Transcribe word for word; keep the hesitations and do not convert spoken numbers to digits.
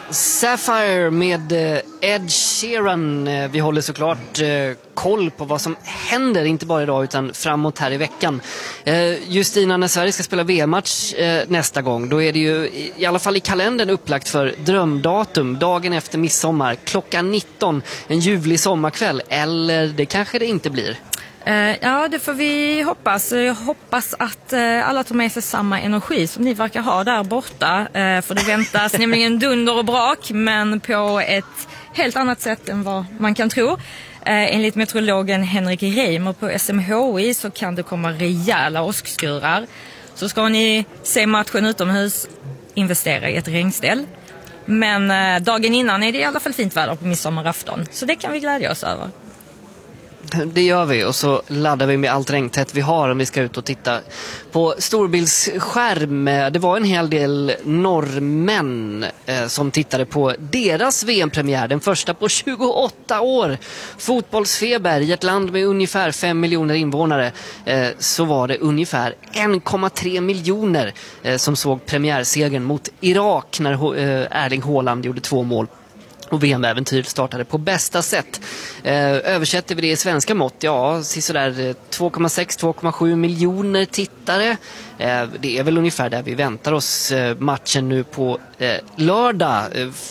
Sapphire med Ed Sheeran. Vi håller såklart koll på vad som händer, inte bara idag utan framåt här i veckan. Justina, när Sverige ska spela V M-match nästa gång, då är det ju i alla fall i kalendern upplagt för drömdatum, dagen efter midsommar, klockan nitton, en ljuvlig sommarkväll. Eller det kanske det inte blir. Ja, det får vi hoppas. Jag hoppas att alla tar med sig samma energi som ni verkar ha där borta. För det väntas nämligen dunder och brak, men på ett helt annat sätt än vad man kan tro. Enligt meteorologen Henrik Reimer på S M H I så kan det komma rejäla åskskurar. Så ska ni se matchen utomhus, investera i ett regnställ. Men dagen innan är det i alla fall fint väder på midsommarafton. Så det kan vi glädja oss över. Det gör vi, och så laddar vi med allt regntätt vi har om vi ska ut och titta på storbildsskärm. Det var en hel del norrmän eh, som tittade på deras V M-premiär, den första på tjugoåtta år. Fotbollsfeber i ett land med ungefär fem miljoner invånare, eh, så var det ungefär en komma tre miljoner eh, som såg premiärsegern mot Irak när eh, Erling Haaland gjorde två mål. Och V M-äventyr startade på bästa sätt. Eh, översätter vi det i svenska mått, ja, sådär två komma sex till två komma sju miljoner tittare. Eh, det är väl ungefär där vi väntar oss eh, matchen nu på eh, lördag. Eh,